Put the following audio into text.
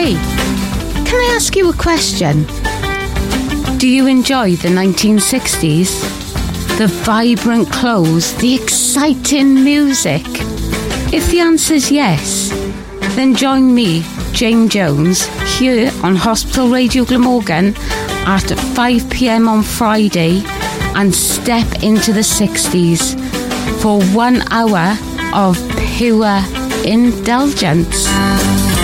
Hey, can I ask you a question? Do you enjoy the 1960s? The vibrant clothes, the exciting music? If the answer's yes, then join me, Jane Jones, here on Hospital Radio Glamorgan at 5 p.m. on Friday and step into the 60s for 1 hour of pure indulgence.